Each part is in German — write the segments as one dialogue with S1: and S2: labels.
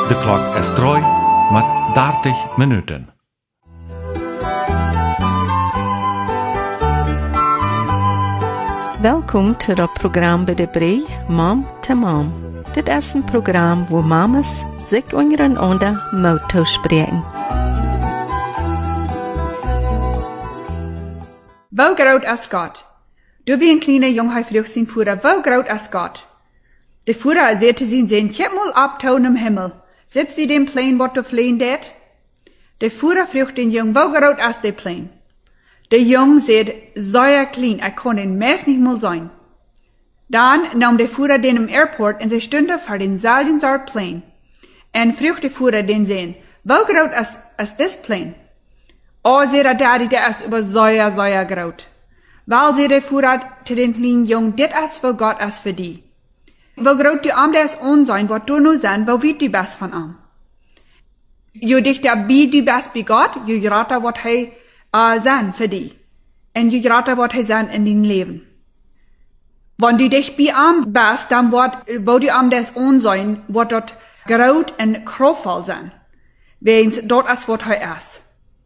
S1: De klok is 3 met 30 minuten.
S2: Welkom to het programma bij de Brei, Mom to Mom. Dit is een programma waar mamas zich ondereinander moeten spreken.
S3: Wo groot as God? Du wie een kleine jongheid vroeg zijn Führer, wo groot as God? De Führer zei te zijn, kijk mal ab toon im Himmel. Sitzt die dem Plein, wat du fliehen det? De Führer vroeg den Jung, wo groot as de Plein? De Jung zei, sehr klein, kon den meest niet mal sein. Dan nam de Führer den im Airport en ze stunde voor den Saljenser Plein. En vroeg de Führer den zijn, wo groot as this Plein? Oh, zei dat daddy, der is über sehr groot. Weil zei de Führer te den kleinen Jung, dit is voor God as voor die. Wo groot die arm der is onzijn, wat du nu zijn, wo weet die best van arm? Je dicht daar bij die best bij God, je rata wat hij zijn voor die. En je rata wat hij zijn in die leven. Wanneer die dicht bij arm best, dan wo die arm der is onzijn, wordt dat groot en krachtvol zijn. Weens dat is wat hij is.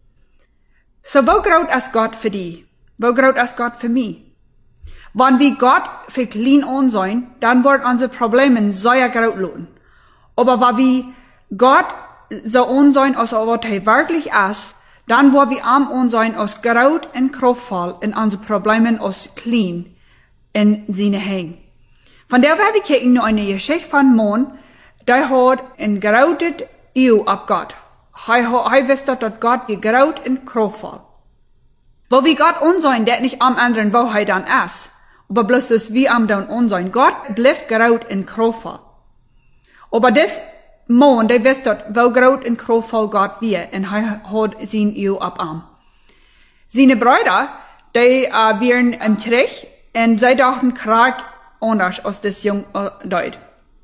S3: So, wo groot is God voor die? Wo groot is God voor mij? Wanneer we God für klein on zijn, dann wordt onze problemen sehr groot loten. Aber wenn wir Gott so on zijn als wat hij wirklich ist, dann wordt wir arm on zijn als groot en kraftvoll in onze problemen als klein in seine heen. Van der wir kijken naar een Geschichte van Mon, die had een grote eeuw op God. Hij wist dat God wie groot en kraftvoll. Wo wir Gott on zijn, dat niet am anderen, wo hij dan is. Aber bloß das wie am dan on zijn. Gott blieb groot en kraftvoll. Aber des Mon, der wist dat wo groot en kraftvoll Gott wie, en hij had zijn eeuw op am. Seine Brüder, die waren im Krieg, en zij dachten Krieg anders als des jong Deut.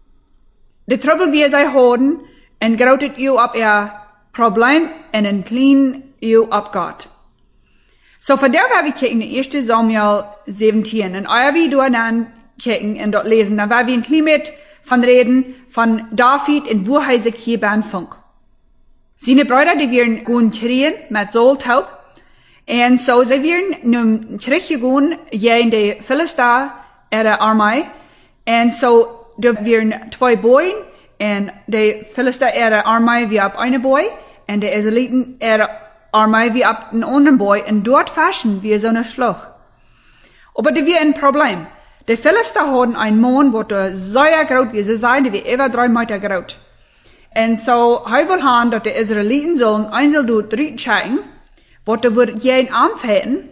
S3: De trouble wie zij hadden, en groot eeuw op ihr Problem, en een klein eeuw op God. So, von der wir kijken in 1. Samuel 17. Und euer wie du dann kijken und dort lesen, da war wir ein Klimat von reden von David und wo er sich hier beanfängt. Seine Brüder, die wären gehen kriegen mit Soltaub. Und so, sie wären nun Krieg gegangen, in die Philister, ihre Armee. Und so, da wären 2 Boyen, und die Philister, ihre Armee, wie ab eine Boy, und die Israeliten, ihre Armee wie ab een anderen boy en dort fashion wie so eine Schlucht. Aber die wir ein Problem. Die Philister hadden ein Mann, wat sehr groot wie sie sein, die wie über 3 Meter groot. En so, hij wil haben, dat de Israeliten sollen einzeln dort checken, wat wird jeden Arm fäten.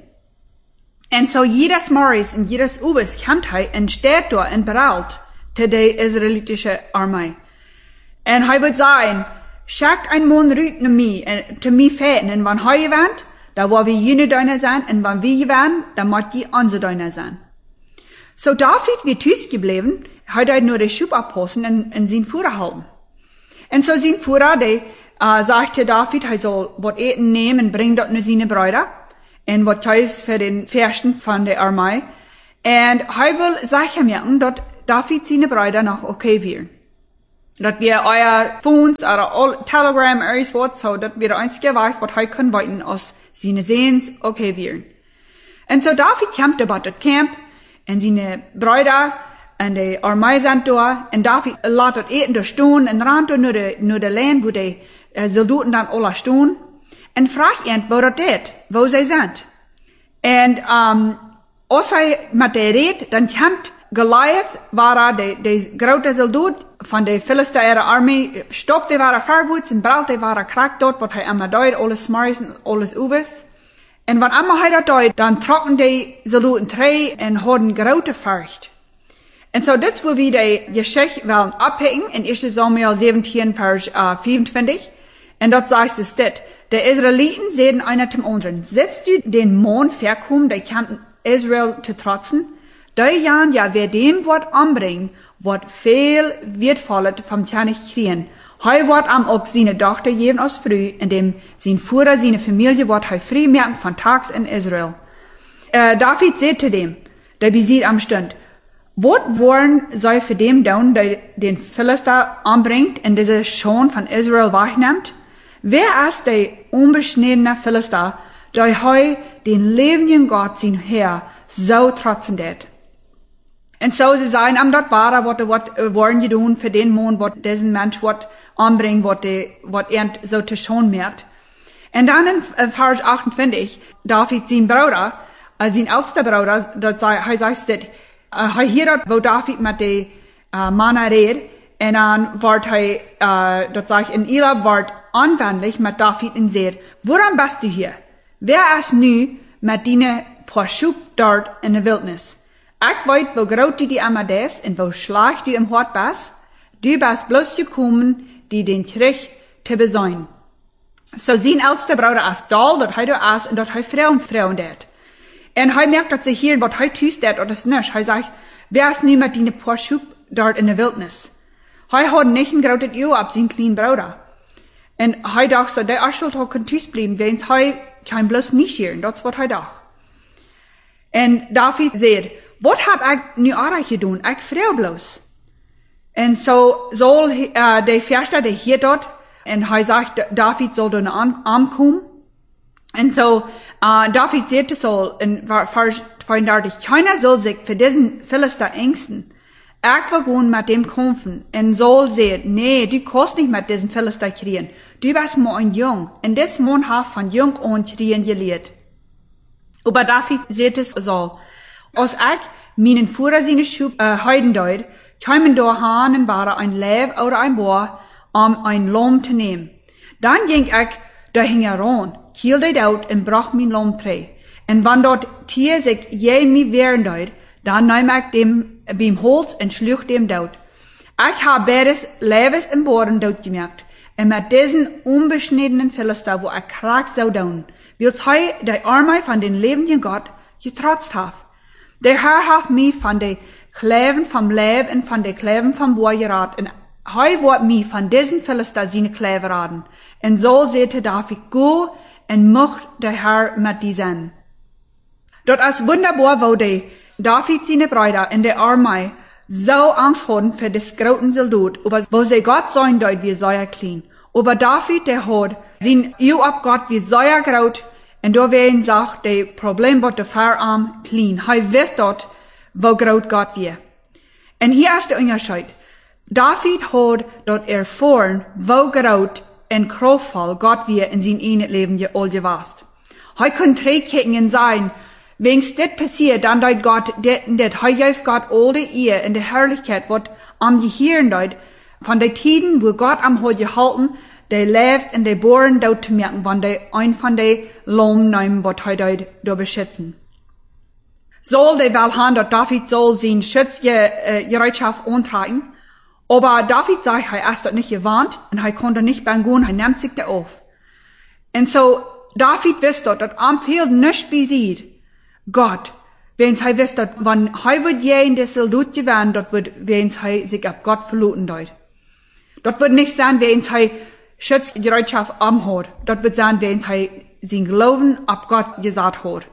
S3: En so, jedes Morris und jedes Ubes kennt hij en steht dort en bereit te de israelitische Armee. En hij wird sagen, schickt ein Mann rüt zu mir fäten, und wenn er gewinnt, da wo wir jene Deuner sein, und wenn wir gewinnen, dann muss die unsere Deuner sein. So David wird tüß geblieben, hat er nur den Schub abpassen und sein Führer halten. Und so sein Führer, der sagte David, er soll was eten nehmen und bringt dort nur seine Brüder, und was Teils für den Fürsten von der Armee. Und er will sicher merken, dass David seine Brüder noch okay wären. Dat wir euer Phones oder Telegram alles wat, so dat wir der einzige Weg, wat hij können weiten aus seine Sehens okay wären. Und so David kämpfte bei dat Camp, und seine Brüder, und die Armee sind da, und David lässt dat eten da stehen, und rannt nur de Land, wo die Soldaten dann alle stehen, und fragt ihn, wo dat det, wo sie sind. Und, als er mit der redet, dann kämpft Goliath, war der grote Soldat von der Philister ihrer Armee, stoppt, die war verwutzt, und braucht, die war krank dort, wat hij einmal deut, alles smarris und alles uwes. Und wenn einmal hij dat deut, dann trocken die Soldaten 3 und hadden grote Furcht. Und so, das wo wir die Geschichte wollen abhängen, in 1. Samuel 17, Vers 25, und dort sagt es dit, der Israeliten sehen einer zum anderen, setzt du den Mond verkommen, der kann Israel zu trotzen, die Jan ja wer dem Wort anbringen, wat viel wertvollet vom Tjanig kriegen. Hij wordt am ook seine Tochter geben als früh, indem sein Führer, seine Familie, wat hij früh merken von tags in Israel. David sagt zu dem, der besiegt am Stund, Was wollen sie für den down, der den Philister anbringt und diese Schon von Israel wegnimmt? Wer ist der unbeschnittene Philister, der heu den lebenden Gott, sein Herr, so trotzen det? Und so sie sagen, am dort bara, wat wollen die tun für den Mond, wat diesen Mensch wat anbringen, wat so te schon merkt. Und dann in Vers 28, David, sein Bruder, sein ältester Bruder, dort heißt es, hier dort, wo David mit den Mann redet, und dann wird dort sagt in Ila wird anwendlich mit David und sagt, woran bist du hier? Wer ist nu mit deinen Purschub dort in der Wildnis? Ich weiß, wo groß die einmal des und wo schlecht die im Hort bist. Du bist bloß gekommen, die den Trick zu besäuen. So sein ältester Bruder ist da, dort hat ist und dort hat Frauen dort. Und er merkt, dass sie hier, was er tust dort oder es nicht. Er sagt, wer ist nu mit deinen Purschub dort in der Wildnis? Er hat nicht ein großes Ehe ab seinen kleinen Bruder. Und er dachte so, der Arschel hat kein Tüß bleiben, wenn er kein bloß nicht hier. Das ist was er dachte. Und David sagt, was hab ich nu auch getan? Ich freu bloß. Und so soll der Förster, der hier dort, und er sagt, David soll dann ankommen. Und so, David sagt es so, in Vers 32, keiner soll sich für diesen Philister ängsten. Ich will gehen mit dem kämpfen. Und soll sagen, nee, du kannst nicht mit diesem Philister kriegen. Du bist nur ein Jung. Und das Mann hat von jung an kriegen gelehrt. Aber David sagt es so, als ich meinen Führer seine Schub heiden deut, kämen da Hahn und Bade ein Leib oder ein Bohr, ein Lamm zu nehmen. Dann ging ich da heran, kielde dort und brach mein Lamm prä. Und wenn dort Tier sich je mir wehren deut, dann nahm ich dem beim Holz und schlug dem dort. Ich habe beides Leibes im Bohren dort gemerkt. Und mit diesen unbeschnittenen Philister, wo ich krach so down, wird heu der Arme von den lebenden Gott getrotzt hat. Der Herr hat mich von den Kleven vom Leib und von den Kleven vom Bohr geraten. Und heu wird mich von diesen Philister seine Kleven raten. Und so sagte David, go und mocht der Herr mit die sein. Dort ist wunderbar, wo die David seine Brüder in der Armee so Angst hatten für das großen Soldat, aber wo sie Gott sein deut wie sehr klein. Aber David, der hat sein Ehe ab Gott wie sehr groß, und da werden sagt, der Problem wird der Verarm klein. Er weiß dort, wo groß Gott wir. Und hier ist der Unterschied. David hat dort erfahren, wo groß und kraftvoll Gott wir in sein eigenes Leben all gewast. Er kann Trägketten sein, wenn's das passiert, dann deut Gott, er hilft Gott all die Ehe in der Herrlichkeit, wird am Gehirn deut, von den Tiden, wo Gott am Hol gehalten, der lebst in der Bohren dort zu merken, wenn der ein von den Lamm nehmen, was er dort da beschützen. Soll der Valhan, dort David soll sein Schutzgerätschaft antragen, aber David sagt, er ist dort nicht gewarnt, und er konnte nicht beim Gehen, er nimmt sich da auf. Und so, David wisst dort, dass am Feld nicht besiegt, Gott, wenn er wisst, dass wenn er wird je in der Soldat gewähren, dort wird, wenn er sich auf Gott verlassen dort. Dort wird nicht sein, wenn er Schutzgerätschaft am hat. Dort wird sein, wenn er sein Glauben auf Gott gesagt hat.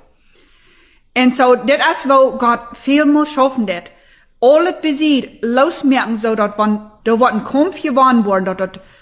S3: Und so, das ist, wo Gott viel muss schaffen wird. Alles besiegt, losmerken, so, dass wenn da wird ein Kampf gewonnen worden, dort